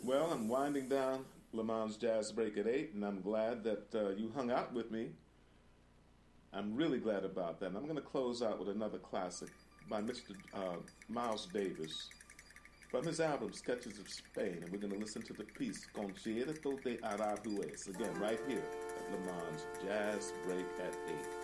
Well, I'm winding down Le Mans Jazz Break at 8, and I'm glad that you hung out with me. I'm really glad about that. And I'm going to close out with another classic by Mr. Miles Davis from his album Sketches of Spain, and we're going to listen to the piece Concierto de Aranjuez, again, right here at Le Mans Jazz Break at 8.